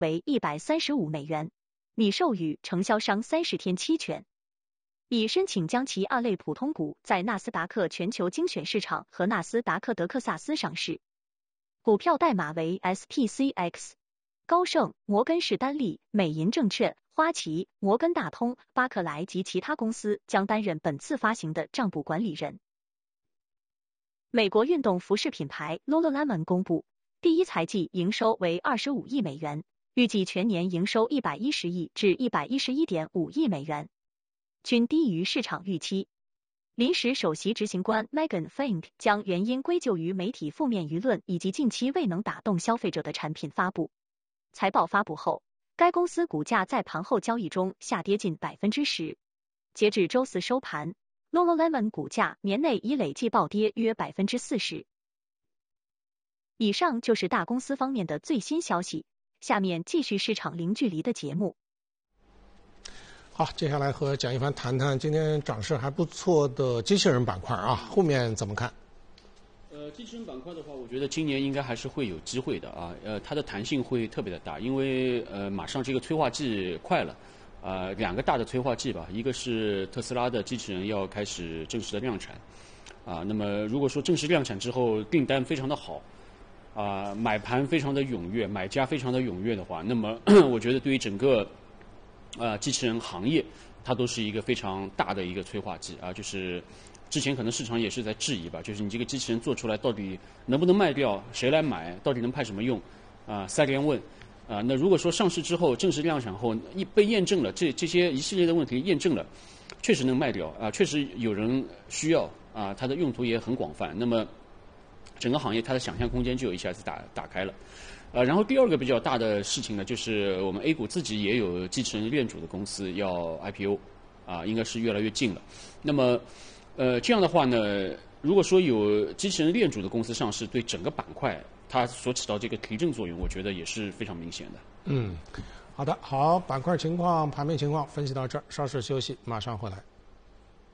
为$135，拟授予承销商30天期权，已申请将其2类普通股在纳斯达克全球精选市场和纳斯达克德克萨斯上市，股票代码为 SPCX。高盛、摩根士丹利、美银证券、花旗、摩根大通、巴克莱及其他公司将担任本次发行的账簿管理人。美国运动服饰品牌 Lululemon 公布，第一财季营收为$25亿，预计全年营收110亿至111.5亿，均低于市场预期。临时首席执行官 Megan Fink 将原因归咎于媒体负面舆论以及近期未能打动消费者的产品发布。财报发布后，该公司股价在盘后交易中下跌近10%。截至周四收盘 ，Lululemon 股价年内已累计暴跌约40%。以上就是大公司方面的最新消息，下面继续市场零距离的节目。 好，接下来和蒋一凡谈谈今天涨势还不错的机器人板块啊，后面怎么看？ 机器人板块的话，我觉得今年应该还是会有机会的啊。它的弹性会特别的大，因为马上这个催化剂快了，2个大的催化剂吧，一个是特斯拉的机器人要开始正式的量产，那么如果说正式量产之后订单非常的好，买盘非常的踊跃，买家非常的踊跃的话，那么我觉得对于整个机器人行业，它都是一个非常大的一个催化剂啊，就是。之前可能市场也是在质疑吧，就是你这个机器人做出来到底能不能卖掉，谁来买，到底能派什么用，3连问，那如果说上市之后正式量产后被验证了，这些一系列的问题验证了，确实能卖掉确实有人需要它的用途也很广泛，那么整个行业它的想象空间就一下子打开了，然后第二个比较大的事情呢，就是我们 A 股自己也有机器人链主的公司要 IPO，应该是越来越近了，那么。这样的话呢，如果说有机器人链主的公司上市，对整个板块它所起到这个提振作用，我觉得也是非常明显的。 好的，好，板块情况、盘面情况分析到这儿，稍事休息，马上回来。